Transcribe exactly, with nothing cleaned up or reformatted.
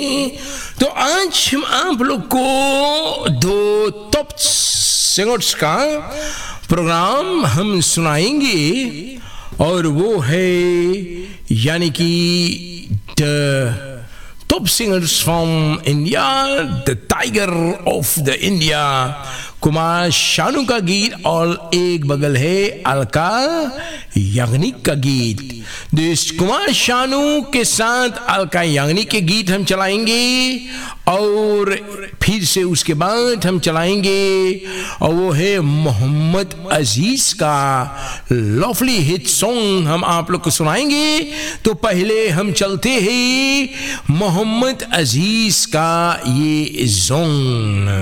हैं। तो आज हम आप लोग को दो टॉप सिंगर्स का प्रोग्राम हम सुनाएंगे और वो है यानी कि the top singers from India, the tiger of the India, Kumar Sanu का गीत और एक बगल है अलका याग्निक का गीत। इस कुमार शानू के साथ अलका याग्निक के गीत हम चलाएंगे और फिर से उसके बाद हम चलाएंगे और वो है मोहम्मद अजीज का लवली हिट सॉन्ग हम आप लोग को सुनाएंगे। तो पहले हम चलते हैं मोहम्मद अजीज का ये सॉन्ग।